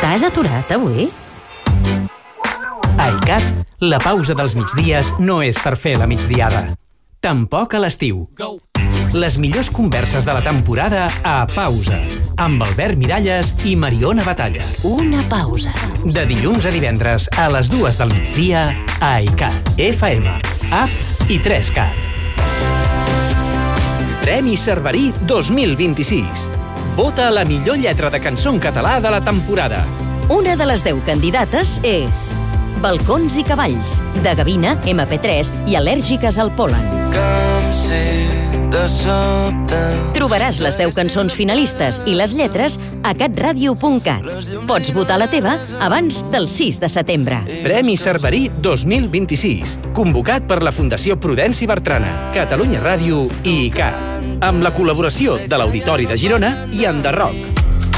T'has aturat avui? A ICAT, la pausa dels migdies no és per fer la migdiada. Tampoc a l'estiu. Les millors converses de la temporada a Pausa, amb Albert Miralles i Mariona Batalla. Una pausa. De dilluns a divendres a les 2 del migdia a ICAT, FM, App i 3CAT. Premi Cerverí 2026. Vota la millor lletra de cançó en català de la temporada. Una de les 10 candidates és Balcons i cavalls, de Gavina, MP3 i Al·lèrgiques al pol·len. Trobaràs les 10 cançons finalistes i les lletres a catradio.cat. Pots votar la teva abans del 6 de setembre. Premi Cerverí 2026. Convocat per la Fundació Prudenci Bertrana, Catalunya Ràdio i ICAT. Amb la col·laboració de l'Auditori de Girona i Enderroc.